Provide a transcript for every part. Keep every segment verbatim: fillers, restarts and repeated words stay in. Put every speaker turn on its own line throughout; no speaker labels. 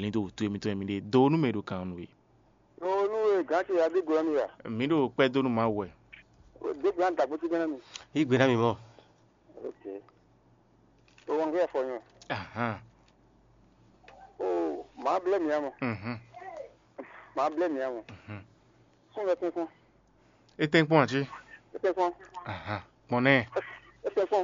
ele do tu mi to mi de do número kan we
No, no, gati ya bi gora mi ya.
mi do pe do nu ma we
De gran ta buti gana mi.
Igbe mi mo.
Okay. O won ge for you.
aha
Oh, ma blame ya mo.
mhm
Ma blame ya mo.
mhm
Son le ten fon.
e tem pon ti
E ten fon.
aha moné
E ten fon.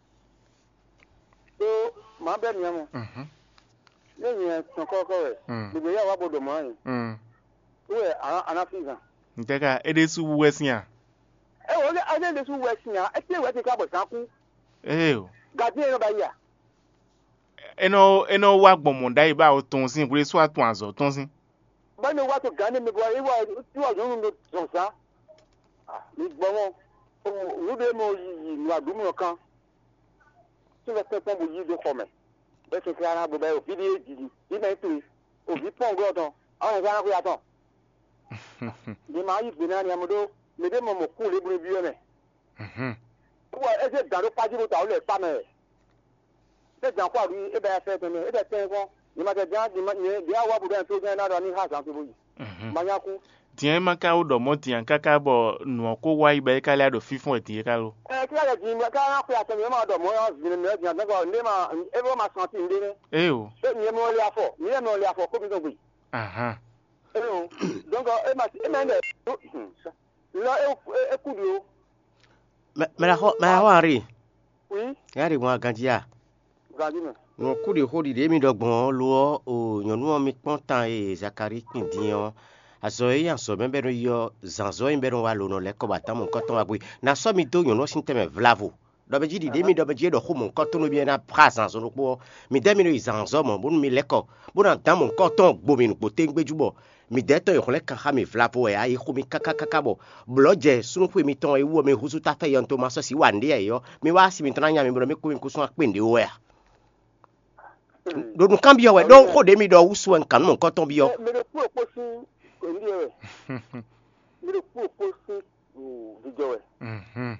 So, ma blame ya mo.
mhm
Lẹ́yìn ẹ̀sùn kọ́kọ́ rẹ̀ gbogbo ìyá wa gbọdọ̀ mọ́ ẹ̀yìn
mm
wíwẹ̀ anáfíìsàn.
nteka e de su wesia
ẹ wọ́n lé adé lè sún wẹ̀sìn yà ẹ tí ìwẹ̀ ti káàbọ̀ sáńkú
eh o
gàdí ẹ̀rọ bá yà.
eno eno wa gbomo dai ba o ton sin kure so atun azo ton sin
báyìí wá tó gàdí mi bọ̀ ìwà tí wà lóhùn ló sọ̀sá. mi gbọ́ wọn olùdó mi ò yí ìlú àdúmọ̀ kan tí wọ́n fẹ́ pọ́n bò yí ló kọ̀ mẹ́ bẹ́ẹ̀ tó fi ara bò bẹ́ẹ̀ òfin dé èjì yìí náà ètò òfin pọ́n gbọ́ tán àwọn ìfẹ́ arákùnrin àtọ̀. ní máa yí gbìnà ni àmọ́dó mèdè mọ̀ mọ̀ kú lébùrẹ́ bí yẹn
mhm
wọ́n ẹ ṣe dàrú pàjùlọ tà ó lè pa mẹ́ ẹ dàn kó àdúyé ẹ bẹ́ẹ̀ fẹ́ tẹ̀lé ẹ bẹ́ẹ̀ tẹ́ fún ní ma tẹ̀ díẹ̀ díẹ̀ díẹ̀ wà bùdó ẹ̀ tó jẹ́ náà dọ̀ ní hàṣà tó bóyì.
mhm
manya kú.
tien maka o do mo tien kaka bo nu ko wa ibe ka le do fifun e tie ka lo
ẹ kí wàá jẹ jí ká á pè àtẹ̀mí ẹ máa dọ̀ mọ́ ọ́ zìnnì mìíràn jìnnà dẹ́gbà ndé máa ẹ bọ́ máa sàn sí ndé ní.
eh o
ẹ ní ẹ mọ́ lé afọ ní ẹ mọ́ lé afọ kó mi tó gbé.
aha
ẹ nù dọ́nkọ ẹ máa ẹ máa ń dẹ̀ lọ ẹ kú di o.
Mera ho mera ho ari.
Oui.
Ya ri won ganjia.
Gàdí mi.
Won ku de ho di de mi dogbon lo o yonu mi pontan e Zakari Pindian. Aso e yan so ben be yo zanzo en be wa lo no le ko batam nkan ton agbe. Na so mi do yonu sin teme vlavo. Do be ji di de mi do be ji do ho mon nkan ton no bi na pra zanzo no po. Mi de mi no zanzo mon bun mi leko. Bun dan mon nkan ton gbo mi no po te ngbejubo. Mi de to yon le kan ha mi vlavo e ai khu mi kaka kaka bo. Bloje sunu pu mi ton e wo mi husu ta fe yon to ma so si wa ndi e yo. Mi wa si mi tan nya mi bro mi ku mi ku so apende o ya. Do nu kan bi yo we do ho de mi do wusu en kan mon nkan ton bi yo.
mi lè kú òpó sí èyí rẹ̀ mi lè kú òpó sí ìjọ rẹ̀.
mhm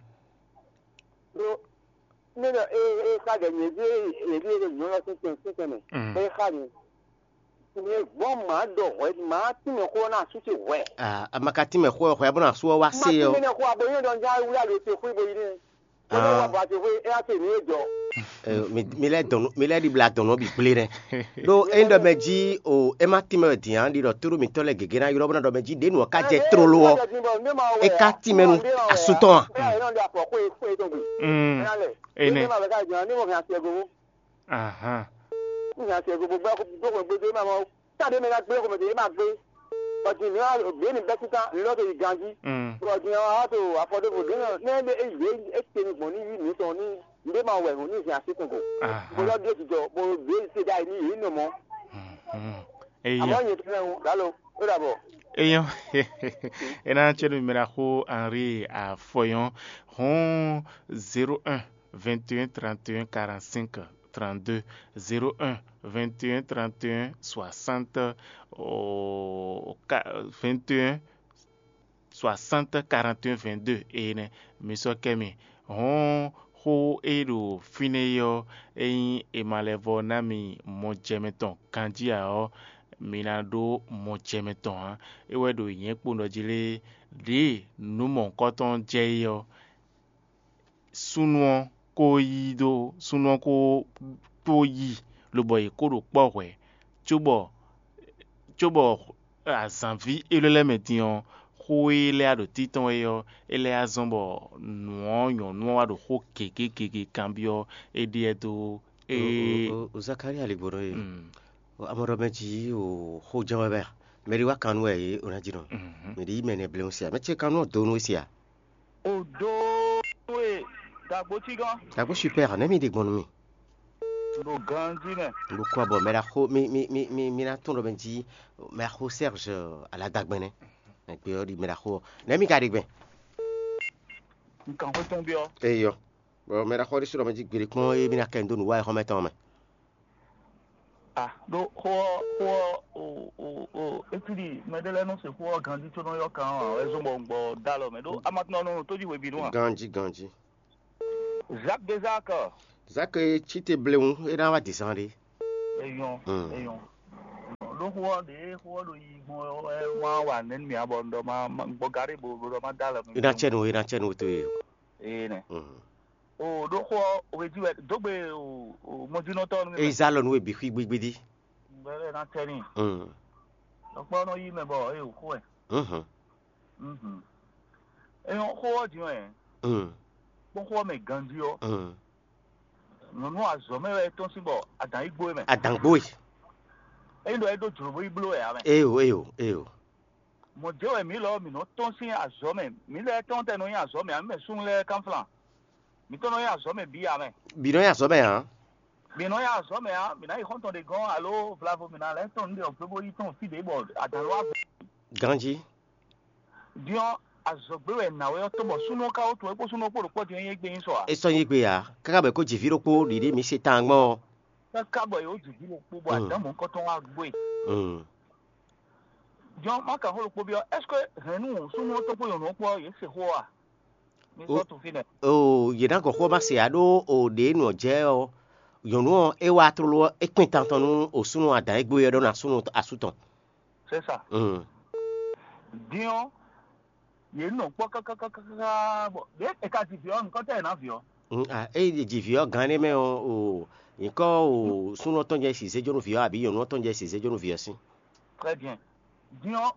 nínú ẹ ẹ ká dẹ̀ yẹn bí èyí rẹ̀ yọ̀ ọ́ sí tẹ̀ sí tẹ̀ mi. ẹ ká ni gbọ́n máa dọ̀ wẹ́ máa tí mi kó náà sùn sí wẹ́.
Ah, amakati me kho kho ya bona so wa
máa
se
tí
yo.
mi náà kó aboyún dọ̀ njá wúlò àlè ṣe fún ibo yìí ni. wọ́n ní wọ́n bá ti fún ẹ á sì ní ìjọ.
Eh mi mi le don mi le di black don no bi ple ne. Do endo meji o e ma ti me dian di do turu mi tole gege na yoro bona do meji de nu ka je tro lo. E ka ti me nu asuton.
mm ene
ene
aha
ní àti ẹ̀gbọ́n gbogbo gbogbo gbogbo máa mọ jáde mi la gbé ọkọ̀ mẹ́tẹ̀ẹ́ máa gbé ọ̀jìn ní ọ̀gbẹ́ ní bẹ́títà lọ́dọ̀ ìganjí ọ̀jìn àwọn àtò àfọ̀débò lónà ní ẹgbẹ́ ìwé ẹ̀ṣẹ̀ ní gbọ̀n ní yìí nìkan ní ilé máa wẹ̀ ní ìsìn àṣetùnkù mo lọ dé ìtìjọ mo gbé ṣe dá ní ìlú nù mọ́ àmọ́ yìí tó lẹ́hùn lálọ́ ó dàbọ̀.
eyan ena chelu mera ko Henri a foyon hon zéro un vingt et un trente et un quarante-cinq trente-deux zéro un vingt et un trente et un soixante vingt et un soixante quarante et un vingt-deux ene miso kemi hon ho edo fineyo eyin emalevo nami mo jemeton kanji a minado mo jemeton ewe do yen pono jile de numo koton jeyo sunuo ko yi do sunuo ko to yi lo boy ko do po we chubo chubo azanvi elele medion ho ile ado titon yo ele azombo nuo yon nuo ado ho keke keke cambio ediedo e
o Zakari aligboro e. Amoro meji o ho jawe ba. Meri wa kanu e ona jino. Meri mene blon sia. Me che kanu do no sia.
O do we dagbo ti gan.
Dagbo super na mi de gbonu mi.
Lo gan ji ne.
Lo kwa bo me la ho mi mi mi mi mi na ton do benji me la ho Serge à la dagbene. E pe o di me la ho. Na mi ka digben.
Nkan ko ton bi o.
E yo. Bo me la ho ri suro benji gbere kon e mi na kendo nu wa e ho meton me.
Ah, do ho ho o o o etudi medele no se ho ganji to no yo kan a ezo mo gbo dalo me do amatno no to di we bi no.
Ganji ganji.
Jacques Desac.
Zak e chite bleun e na wa descendre.
Eyon, eyon. do ho de ho do yi mo ma wa nen mi abondo ma bo gari bo bo ma dala mi
ina chenu ina chenu to e
eh ne
mhm
o do ho we ji we do gbe o mo dino to ni
e zalo no e bi fi gbegbedi
bere na teni
mhm
ọ̀pọ̀ ọ̀nà yìí mẹ́bọ̀ ẹ̀ ò kó ẹ̀. ẹ̀yàn kó ọ̀dì ẹ̀ kó mẹ́ gàndí ọ́ nínú àzọ mẹ́rẹ̀ tó ń síbọ̀ àdán igbó ẹ̀.
àdán gbó ẹ̀.
ẹ̀yìn lọ ẹ̀dọ̀ jùlọ igbó ẹ̀ amẹ́.
ẹ̀ o ẹ̀ o ẹ̀ o.
mo jẹ́ ẹ̀ mi lọ mi náà tó ń sí àzọ mẹ́ mi lẹ́ tó ń tẹ̀ ní àzọ mẹ́ àmì sún lẹ́ kánfìlà mi tó ń yà àzọ mẹ́ bí amẹ́.
bí náà yà àzọ mẹ́ hàn.
Bino ya some ya mina ikonto de gon allo flavo mina le ton de oktobo yi ton fi de bo adanwa
ganji
dio azogbe we na we to bo suno ka o to e po suno po po dio yen gbe yin so a
e so yin gbe ya kaka be ko jiviro po riri mi se tan gbon
kaka bo yo jiviro po bo adamu nkan ton wa gbe
mm
dio ma ka ho po bi est ce que renu suno to po yo no po ye se ho a mi so to fi ne
o ye dan ko ko ma se ado o de no je o yonu e wa trolo e pin tantan nu osunu ada egbo ye do na sunu asutan
c'est ça
mm
dion ye no po ka ka ka ka bo de e ka ti fi on ko te na fi o
mm ah e ji fi o gan ni me o nko o sunu ton je si se jonu fi o abi yonu ton je si se jonu fi o sin
très bien dion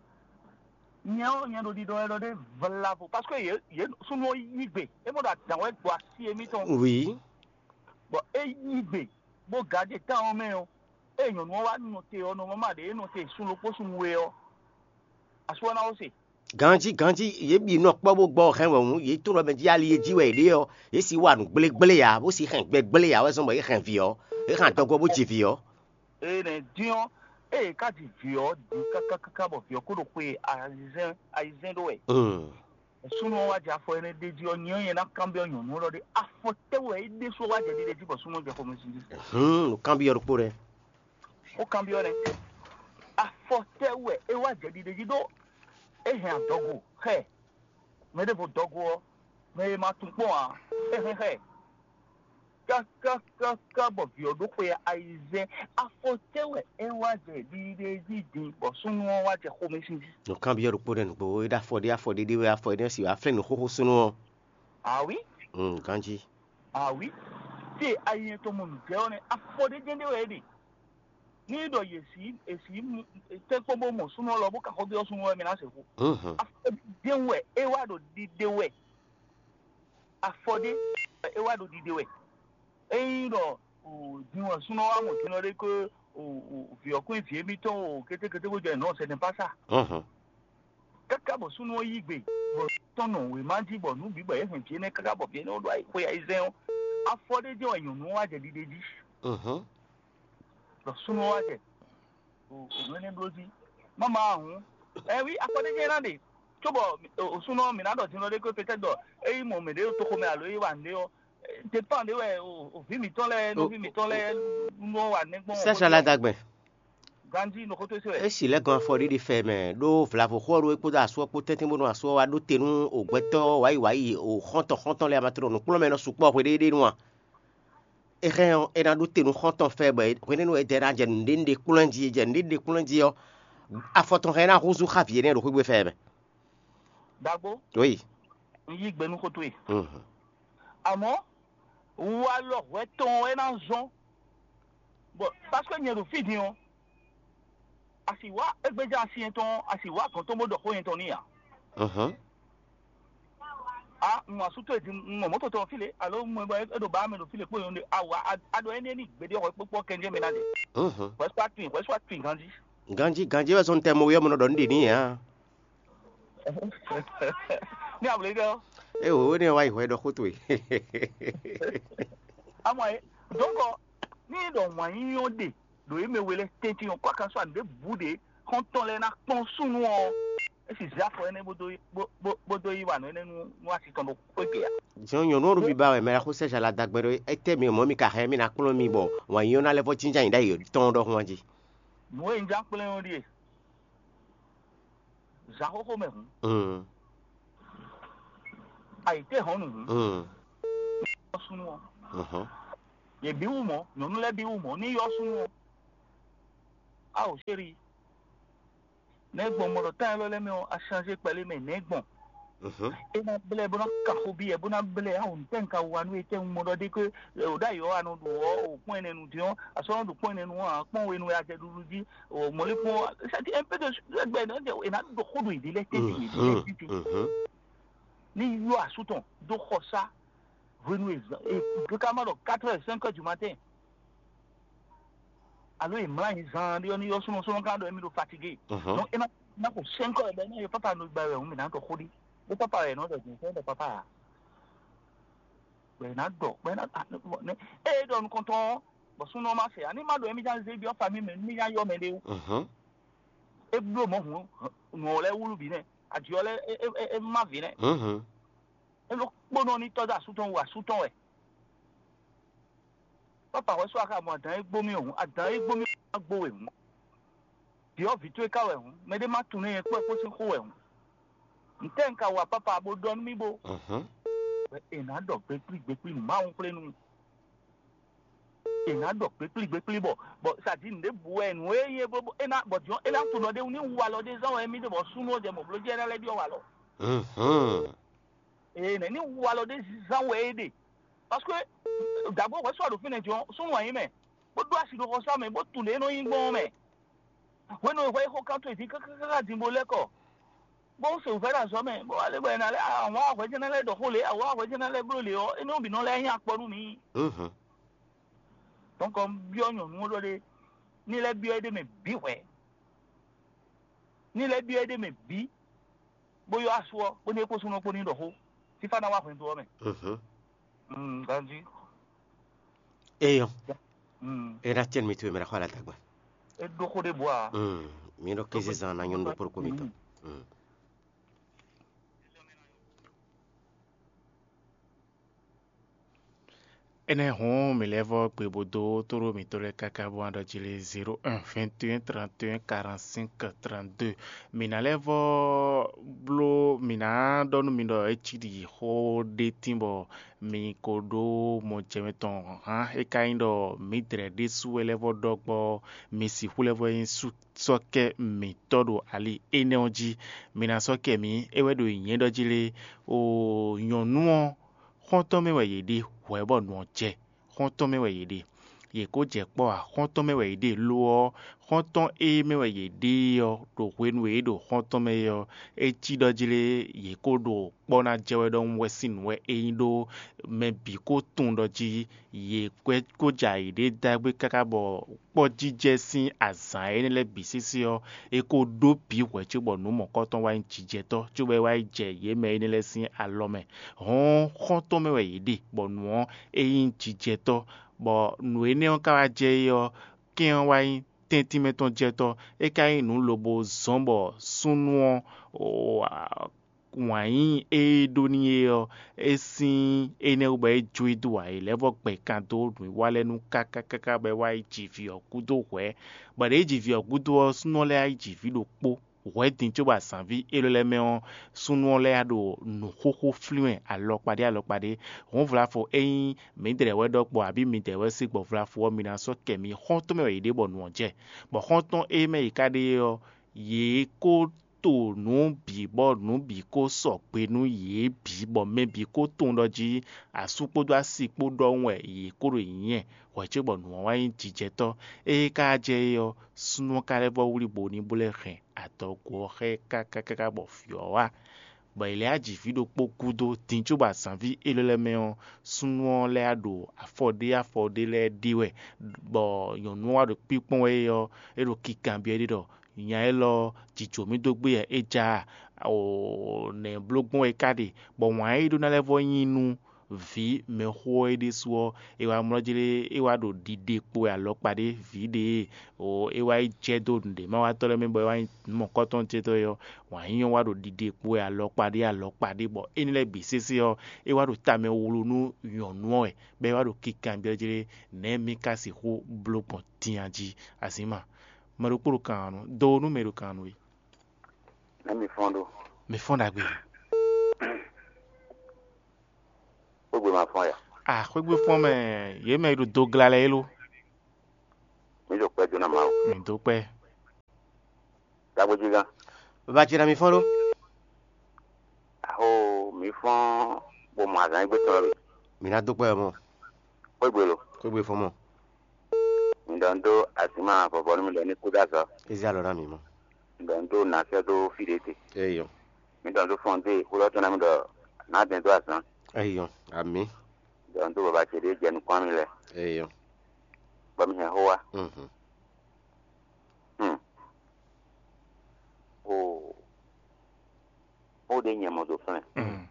nyo nyo do di do do de vlavo parce que ye ye sunu yigbe e mo da dan we gbo asi emi ton
oui
bo eyigbe bo gade tan me o eyan no wa nínú te ono mo ma de nínú te sun lo po sun we o aso na o se
ganji ganji ye bi no po bo gbo kan wo ye to ro be ji ali ji we de o ye si wa nu gbele gbele ya bo si kan gbe gbele ya we so mo ye kan fi o e kan to go bo ji fi o
e ne dion e ka ti fi o di ka ka ka bo fi o ko do pe aizen aizen do we
mm
sunu wa ja fo ene de di o nyan yen na kan bi o yan no lo de afo te we de so wa je de di bo sunu je ko mo sin
hmm kan bi o po re
o kan bi o ne afo te we e wa je de di do e he adogo he me de bo dogo me ma tun po a he he he ka ka ka ka bo bi o do pe aize afo te we e wa je de di di bo sunu wa je ko mo sin
no kan bi o po re no bo e da fo de afo de de we afo de si wa fre no ho sunu
ah oui
mm ganji
ah oui ti ayen to mo je o ne afo de je de we di ni do yesi esi te ko bo mo sunu lo bo ka ko bi o sunu we mi na se ku
mhm
afo de we e wa do di de we afo de e wa do di de we e do o di won sunu wa mo ti no de ko o fi okun fi emi ton o kete kete bo je no se ne pa sa
mhm
kaka bo sunu yi gbe bo tono we ma ji bo nu bi bo e hin ti ne kaka bo bi ne o do ai ko ya izen afo de je o yun nu wa je di de di
mhm
lo sunu wa je o o ne broji mama ahun eh wi afo de je na de tobo o sunu mi na do ti no de ko pete do e mo me de to ko me alo yi wa nle o dépend de we o vi mi ton le no vi mi ton le no wa ne gbon
se sala dagbe
ganji no ko to se
e si le gan fo ri fe me do flavo khoro e ko da so po tete mo no aso wa do tenu ogbeto wai wai o khonton khonton le amatro no kulo me no supo pe de de no e re e na do tenu khonton fe be ko ne no e dera je ndinde kulanji je ndinde kulanji yo afoton re na rozu khavie ne ro ko gbe fe be
dagbo
oui
yi gbenu ko to e
mhm
àmọ́ wa lọ we ton e na zon bo parce que nyen do fidi on asiwa egbeja si ton asiwa kan to mo do ko yen ton ni ya
mhm
ah mo asuto edi mo moto ton file alo mo e do ba me do file po yon de awa ado eni ni gbede o popo kenje me na de
mhm
west part twin west part twin ganji
ganji ganji we son temo yo mo no do ndi ni ya
ni abule go
e o ne wai we do khotwe
amo e donc ni do wan yin o de do e mewele teti on kwa kan so ande bude kon ton le na pon sunu o e si za fo ene bodo bodo yi wa no ene nu nu ati ton do ko pe ya
jon yo no ru bi ba we me la ko se jala dagbero e te mi mo mi ka he mi na kulo mi bo wan yo na le fo chinja yin da yo ton do wan ji
mo e nja pele on di za ho ho me hu
mm
ai te ho nu
mm
sunu o
mhm
ye bi wu mo no nu le bi wu mo ni yo sunu o
ah oh chérie Negbon mo ta lo le me a changer pele me negbon.
Mhm.
E na bele bona ka hobi e bona bele a un tenka wanu e ten mo do de ko o da yo anu do o point enu dio a so do point enu a pon we nu ya je duru ji o mo le pon ça dit un peu de gbe na de e na do ko do idile tete idile tete.
Mhm.
Ni yo a souton do khosa venu e que kama do quatre heures cinq heures du matin. Alors il m'a dit on yo yo so so kan do mi do fatigué. Donc e na na ko cinq heures ben yo papa no gba we o mi na ko khodi. Le papa est non de de papa. Ben na do, ben na ne e do no konton, bo so no ma se ani ma do emi jan ze bi o family me mi jan yo me de.
Mhm.
E blo mo hu, mo le wulu bi ne, adi ole e e ma vi ne.
Mhm.
E lo gbono ni to da suton wa suton e. Papa we so aka mo dan e gbo mi ohun, adan e gbo mi agbo we mu. Di o vitu e ka we hu, me de ma tun e pe ko si ko we hu. Ntenka wa papa bo don mi bo.
Mhm.
Ena do gbepli gbepli ma un plenu. Ena do gbepli gbepli bo. Bo sa di nde bu enu eye bo ena bo jon ela to lo de uni wa lo de zan emi de bo sunu de mo blo je na le bi o wa lo.
Mhm.
Eh na ni wa lo de zan we de. Parce que d'abord we so do fini jon sunu yin me. Bo do asi do ko sa me bo tu le no yin gbon me. We no we ko kan to ti ka ka ka di mo le ko. Bon se ouvert à jamais bon allez ben allez on va voir général de rouler on va voir général brûler et nous binons les rien pour nous ni
Mhm.
donc comme bien nous nous le ni les bio de me bi ouais ni les bio de me bi bo yo aso bo ne ko sunu ko ni do ho si fa na wa fun to me
Mhm.
mm ganji
Eyo.
mm
Era tien mi tu me la kwala tagba.
e do ko de bois
Mm. Mi no kezi zana nyondo por komito. Mm.
Ene hon me levo pe bodo toro mi tole kaka boando jile zéro un vingt et un trente et un quarante-cinq trente-deux. Mina levo blo mina donu mindo echidi ho de timbo mi kodo mo jemeton ha e kaindo mi dre de su levo dogbo mi si hulevo in su soke mi todo ali eneoji mina soke mi ewedo yendo jile o yonuo xɔtɔ mi wɔ yi ɖi wɔ bɔ nɔ dze xɔtɔ mi wɔ yi ɖi yi ko dze kpɔ a xɔtɔ mi wɔ yi ɖi loɔ xɔtɔ e mi wɔ yi ɖi yɔ ɖo ƒe nu yi ɖo xɔtɔ mi yɔ etsi dɔ dzi le yi ko ɖo kpɔna dzewɔ ɖe ŋu wɛsi nu wɛ eyi ɖo mɛ bi ko tun dɔ dzi yi kɔe ko dza yi ɖi da gbe kaka bɔ kpɔ dzidze si azã yi ne le bi sisi yɔ eko ɖo bi wɔ tsi bɔ numɔ kɔtɔ wa yi dzidze tɔ tso bɛ wa yi dze yi mɛ yi ne le si alɔ mɛ hɔn xɔtɔ mi wɔ yi ɖi bɔ nuɔ eyi dzidze tɔ bɔ nu yi ne ka wa dze yɔ kɛn wa yi tɛnti mɛ tɔ dze tɔ eka yi nu lobo zɔn bɔ sunuɔ o wàyí edoni yɔ esi ene wo bɛ dzo do a yi lɛ bɔ gbɛ kan do nu wa lɛ nu kakakaka bɛ wa yi dzivi ɔkudo wɛ bɔn de dzivi ɔkudo sunɔ lɛ ayi dzivi do kpo wɛ di tso ba sanvi elo lɛ mɛ wɔn sunɔ lɛ ado nu xoxo fliwɛ alɔkpaɖi alɔkpaɖi wɔn vla fɔ eyi mi dɛ wɛ dɔ kpɔ abi mi dɛ wɛ si gbɔ vla fɔ mi na sɔ kɛmi xɔtɔ mɛ wɔ yi de bɔ nuɔ dze bɔn xɔtɔ e mɛ yi ka de yɔ yi ko to nu bi bɔ nu bi ko sɔ pe nu yi bi bɔ mɛ bi ko to dɔ dzi asukpo do asi kpo dɔ ŋuɛ yi ko do yɛ wɔtsi bɔ nuɔ wa yi dzidze tɔ eye ka dze yɔ sunɔ ka lɛ bɔ wuli bo ni bo lɛ hɛn atɔ kɔ xɛ kakaka bɔ fiɔ wa bɔn ilẹ̀ adzivi do kpo kudo tìǹtso ba sanvi elo lɛ mɛ sunɔ lɛ ado afɔde afɔde lɛ diwɛ bɔn nyɔnu wa do kpikpɔn wɛ yɔ edo kikan bi ɛdi dɔ nya elɔ dzidzo mi do gbe yɛ edza o ne blogbɔn yi ka de bɔn wɔn ayi do na lɛ vɔ yinu vi me xɔ yi de soɔ ewa mlɔdzi le ewa do dide kpo alɔkpa de vi de o ewa yi dze do de ma wa tɔ lɛ mi bɔ ewa yi mɔ kɔtɔn tse tɔ yɔ wɔn ayi yɔ wa do dide kpo alɔkpa de alɔkpa de bɔ eni lɛ bi sese yɔ ewa do tame wolo nu nyɔnuɔ yɛ bɛ ewa do kikan bi ɔdzi le ne mi ka si xɔ blogbɔn tia dzi asi ma. Mero kporo kanu do nu mero kanu yi.
Na mi fondo.
Mi fonda gbe.
O gbe ma fon ya.
Ah, ko gbe fon me ye me do dogla le lo.
Mi jo pe jona ma o.
Mi do pe.
Tabojiga.
Bachira mi folo.
Aho mi fon bo mazan gbe ton re.
Mi na dupe mo.
Ko gbelo.
Ko gbe fo mo.
Ndondo asima bobo mi lo ni kudaso.
Ezi alora mi mo.
Ndondo na se do filete.
Eyo.
Mi ndondo fonde ko lo ton na mi do na den do asan.
Eyo, ami.
Ndondo baba chere je nu kwami le.
Eyo.
Ba mi ho wa.
Mhm.
Hmm. O o de nyamo do fun.
Mm.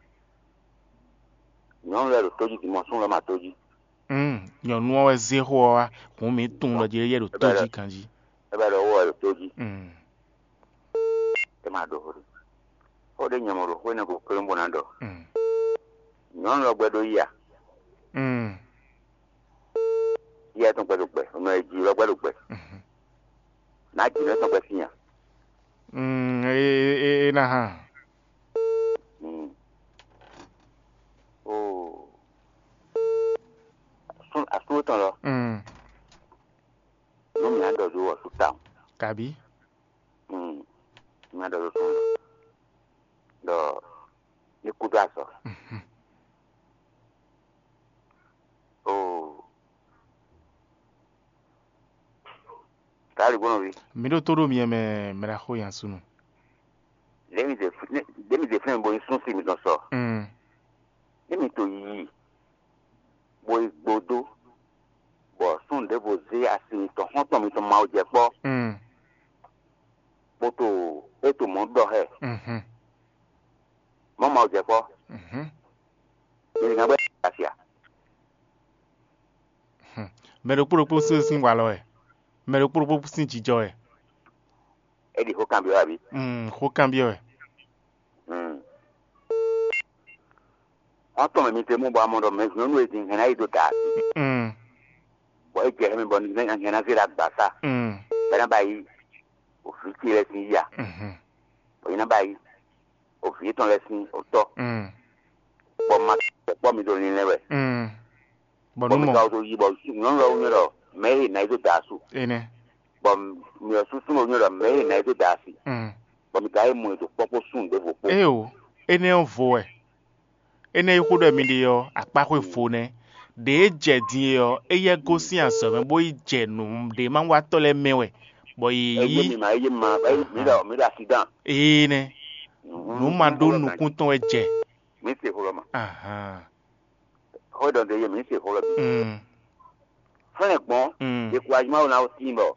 Non le toji ti mo sun lo ma toji.
Mm. Nyɔnu wɔwɔ ze xɔ wa, kun mi tun lɔ dze yɛ do todzi kan dzi.
E ba do wo le toji.
Mm.
E ma do ho. O de nyamo do ko na ko kelen bona do.
Mm.
Non lo gbedo ya.
Mm.
Iya tun gbedo gbe, no e ji lo gbedo gbe.
Mhm.
Na ji lo tun gbe siyan.
Mm. E e na ha.
Hmm. O sun asu ton lo.
Mm.
No mi ando do wo su ta.
Kabi.
Hmm. Mi ando do sun. Do ni kudaso.
Mhm.
O Kali gono wi.
Mi do todo mi me me la xɔ yan sunu.
Demi de demi de flen bo sun si mi don so.
Mm.
Demi to yi. Bo igbodo. Bo sun de bo ze asi to hon to mi to ma o je po.
Mm.
Bo to e to mo do he.
Mhm.
Mo ma o je po.
Mhm.
Ni na gbe asia.
Me do kporo kporo si sin wa lɔ ɛ. Me do kporo kporo sin jijɔ ɛ.
E di ho kan bi abi.
Mm. Xɔ kan bi ɛ.
Hmm. On to mi te mo ba mo do me no e din na ido ta.
Mm.
Bo e je mi bo ni na na zira gbasa.
Mm.
Bana bayi. O fi ti re sin ya.
Mhm.
O ina bayi. O fi ton re sin o to.
Mm.
Bo ma bo mi do ni lewe.
Mm.
Bo
Bɔnu
mi
mɔ.
ka do yi bo no lo ni ro. Me na ido ta su.
Ene.
Bo mi o su su no ni ro me na ido ta si.
Mm.
Bo mi ka e mo do popo sun de vo po.
E o. Ene o vo ɛ. Ene ko do mi de yo akpa ko fo ne. De je din yo eye go si anso me bo je nu de ma wa to le mewe. Bo
E ye mi
yi
ma e ye ma e mi da mi da accident.
ene. Nu ma do nu kun ton e je.
Mi se ho lo ma.
Aha.
Ho do de ye mi se ho lo.
Mm.
Fún ẹ̀gbọ́n,
Mm.
eku ajumọ́ náà ti ń bọ̀.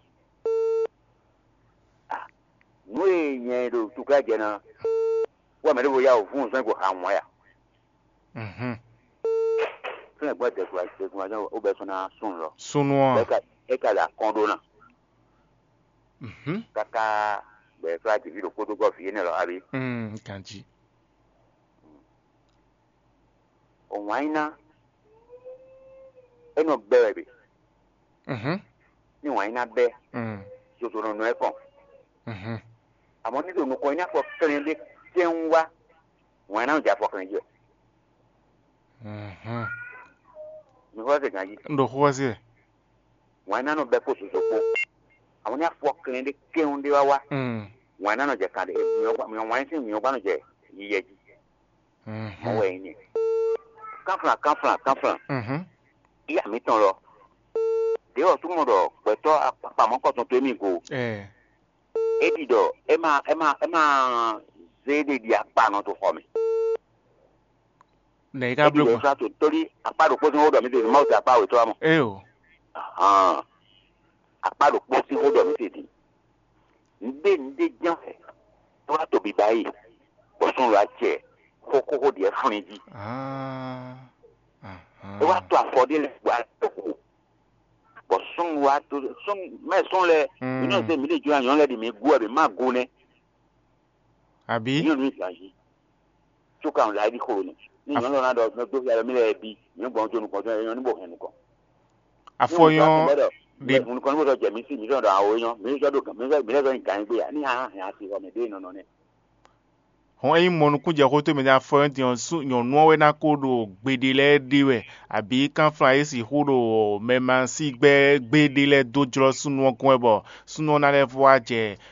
Mú èèyàn èrò tukọ̀ ẹ̀jẹ̀ náà. Wọ́n mẹ́rin bóyá òfin òsán kò hàn wọ́n yà.
Mhm.
Fún ẹ̀gbọ́n ẹ̀dẹ̀kùn àjẹkùn àjọ ó bẹ̀ sọ náà sùn lọ.
Sunu.
Ẹ̀ka là kọ́ńdó náà.
Mhm.
Kàkà bẹ̀rẹ̀ fún àjèjì ló kótó gọ́ọ̀fì yẹn lọ àbí.
Mm. Kanji.
Òun àyín náà. Ẹnu bẹ̀rẹ̀ bì.
Mhm.
Ní òun àyín náà bẹ́.
Mm.
Soso nínú ẹ̀fọ̀n.
Mhm.
Àmọ́ nítorí òun kọ́ iná fọkànlẹ̀ lé tí ń wá. Òun àyín náà jà fọkànlẹ̀ jẹ.
Mhm.
Mi fọ́ ṣe kàn yí.
Ndo xɔ si.
Òun àyín náà bẹ́ kó soso kó. Àwọn ní afọkànlẹ̀ lé kéwọn dé wá wá.
Mm.
Wọn nana jẹ kan de mi wọn sin mi wọn jẹ yiyẹ ji
Mhm.
ọwọ yìí ni kanfran kanfran kanfran
Mhm.
ìyá mi tán lọ de ọ túmọ̀ dọ̀ pẹ̀tọ́ àpamọ́kọ̀tún tó mi go
Eh.
ebi dọ̀ ẹ máa ẹ máa ẹ máa zéèdè di apá náà tó fọ mi
Ne ka
ebi
blo.
dọ̀ sọ torí apá dò pósí hódọ̀ mi tètè máa ti apá òtọ́ àmọ́
E o.
apá dò pósí hódọ̀ mi tètè ndé ndé jẹun ẹ tó wá tóbi báyìí bọ̀sùn lọ àjẹ kókó díẹ̀ fún mi jí.
Ah.
ẹ wá tó àfọdé lẹ wá tó kù bọ sún wa tó sún mẹsùn lẹ inú ẹsẹ mi lè ju àyàn lẹ di mi gún ẹbí má gún nẹ
Abi.
yíyan ní ìgbà yìí tó kà ń la ẹbí kúrò ní ní ìyàn lọ́nà dọ̀ tó fi àyàn mi lẹ bí ìyàn gbọ́n tó nìkan tó ẹyàn níbò hẹ̀ nìkan.
Afoyan
de nìkan níbò tó jẹ mí sí mi sọ̀dọ̀ àwọn èèyàn mi sọ̀dọ̀ kan mi sọ̀dọ̀ nǹkan yín gbé yà ní àhàn àti ọmọ ìdí ìnànà ni.
hɔn eyi mɔnu kudze ko to mi da fɔ ti hɔn su nyɔnuawo na ko do gbede lɛ di wɛ abi kanfra esi ko do mɛmansi gbɛ gbede lɛ do dzrɔ sunuɔ kɔn bɔ sunuɔ na lɛ fɔ adze